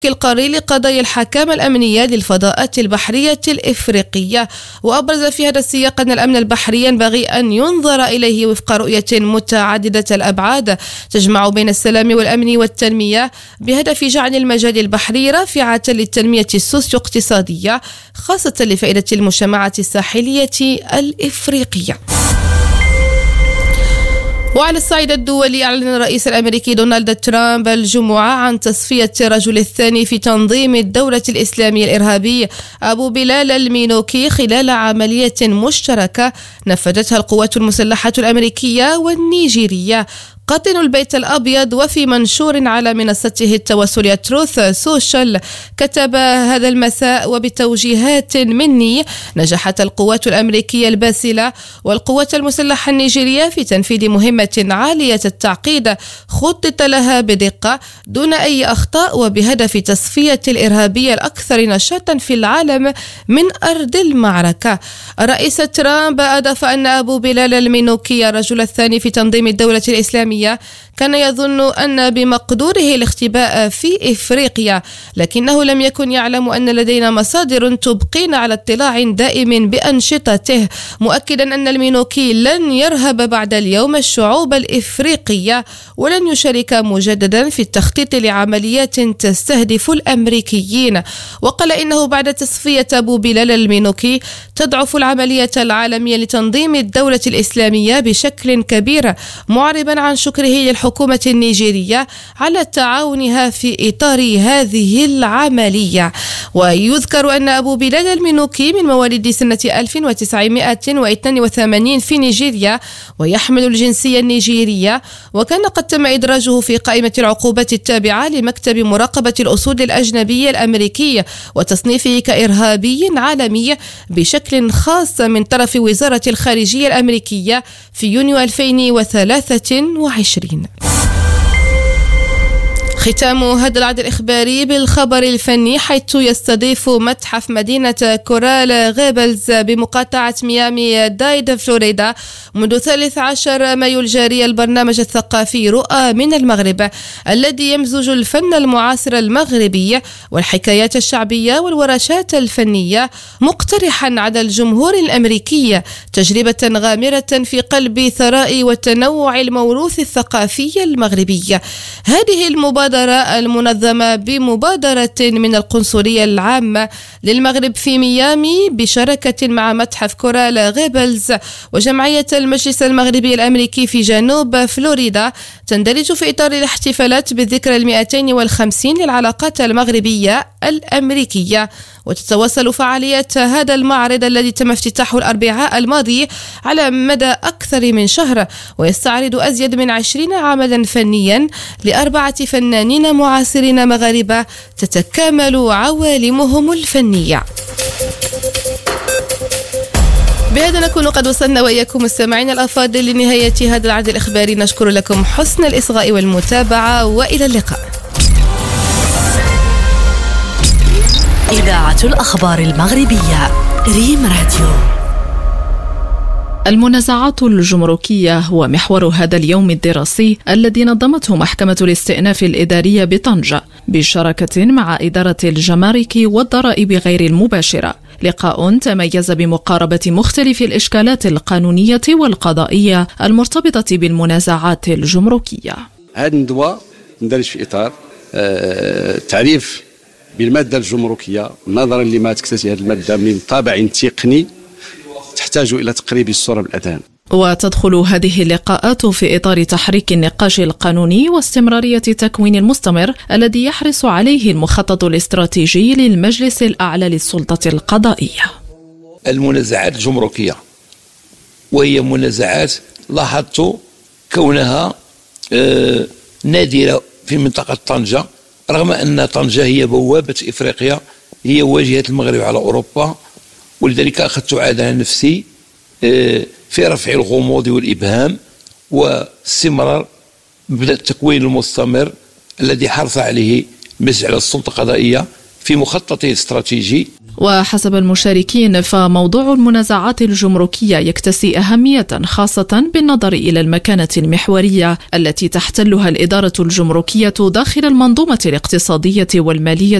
القاري لقضايا الحكامة الأمنية للفضاءات البحرية الإفريقية، وأبرز في هذا السياق أن الأمن البحري ينبغي أن ينظر إليه وفق رؤية متعددة الأبعاد تجمع بين السلام والأمن والتنمية بهدف جعل المجال البحري رافعة للتنمية السوسيو-اقتصادية خاصة لفائدة المجتمعات الساحلية الإفريقية. وعلى الصعيد الدولي، أعلن الرئيس الأمريكي دونالد ترامب الجمعة عن تصفية الرجل الثاني في تنظيم الدولة الإسلامية الإرهابي أبو بلال المينوكي خلال عملية مشتركة نفذتها القوات المسلحة الأمريكية والنيجيرية. قاطن البيت الأبيض وفي منشور على منصته التواصلية تروث سوشيال كتب هذا المساء: وبتوجيهات مني نجحت القوات الأمريكية الباسلة والقوات المسلحة النيجيرية في تنفيذ مهمة عالية التعقيد خطط لها بدقة دون أي أخطاء وبهدف تصفية الإرهابية الأكثر نشاطا في العالم من أرض المعركة. الرئيس ترامب أضاف أن أبو بلال المينوكي الرجل الثاني في تنظيم الدولة الإسلامية كان يظن أن بمقدوره الاختباء في إفريقيا، لكنه لم يكن يعلم أن لدينا مصادر تبقين على اطلاع دائم بأنشطته، مؤكدا أن المينوكي لن يرهب بعد اليوم الشعوب الإفريقية ولن يشارك مجددا في التخطيط لعمليات تستهدف الأمريكيين. وقال إنه بعد تصفية أبو بلال المينوكي تضعف العملية العالمية لتنظيم الدولة الإسلامية بشكل كبير، معربا عن شكره للحكومة النيجيرية على تعاونها في إطار هذه العملية. ويذكر أن أبو بلال المينوكي من مواليد سنة 1982 في نيجيريا ويحمل الجنسية النيجيرية، وكان قد تم إدراجه في قائمة العقوبات التابعة لمكتب مراقبة الأصول الأجنبية الأمريكي وتصنيفه كإرهابي عالمي بشكل خاص من طرف وزارة الخارجية الأمريكية في يونيو 2023. ختام هذا العدد الإخباري بالخبر الفني، حيث يستضيف متحف مدينة كورال غيبلز بمقاطعة ميامي دايد فلوريدا منذ 13 مايو الجاري البرنامج الثقافي رؤى من المغرب، الذي يمزج الفن المعاصر المغربي والحكايات الشعبية والورشات الفنية، مقترحا على الجمهور الأمريكي تجربة غامرة في قلب ثراء وتنوع الموروث الثقافي المغربي. هذه المبادرة المنظمة بمبادرة من القنصلية العامة للمغرب في ميامي بشراكة مع متحف كورال غيبلز وجمعية المجلس المغربي الأمريكي في جنوب فلوريدا، تندرج في إطار الاحتفالات بالذكرى 250 للعلاقات المغربية الأمريكية. وتتواصل فعاليات هذا المعرض الذي تم افتتاحه الأربعاء الماضي على مدى أكثر من شهر، ويستعرض أزيد من 20 عملا فنيا ل4 فنانين معاصرين مغاربة تتكامل عوالمهم الفنية. بهذا نكون قد وصلنا وإياكم مستمعين الأفاضل لنهاية هذا العدد الإخباري. نشكر لكم حسن الإصغاء والمتابعة، وإلى اللقاء. إذاعة الأخبار المغربية ريم راديو. المنازعات الجمركية هو محور هذا اليوم الدراسي الذي نظمته محكمة الاستئناف الإدارية بطنجة بشراكة مع إدارة الجمارك والضرائب غير المباشرة. لقاء تميز بمقاربة مختلف الإشكالات القانونية والقضائية المرتبطة بالمنازعات الجمركية. هذا الندوة ندرج في إطار تعريف بالمادة الجمركية نظرا لما تكتسي هذه المادة من طابع تقني تحتاج إلى تقريب الصورة بالأذهان. وتدخل هذه اللقاءات في إطار تحريك النقاش القانوني واستمرارية تكوين المستمر الذي يحرص عليه المخطط الاستراتيجي للمجلس الأعلى للسلطة القضائية. المنازعات الجمركية وهي منازعات لاحظت كونها نادرة في منطقة طنجة، رغم أن طنجة هي بوابة إفريقيا، هي واجهة المغرب على أوروبا، ولذلك أخذت على نفسي في رفع الغموض والإبهام واستمرار التكوين المستمر الذي حرص عليه المجلس على السلطة القضائية في مخططه الاستراتيجي. وحسب المشاركين فموضوع المنازعات الجمركية يكتسي أهمية خاصة بالنظر إلى المكانة المحورية التي تحتلها الإدارة الجمركية داخل المنظومة الاقتصادية والمالية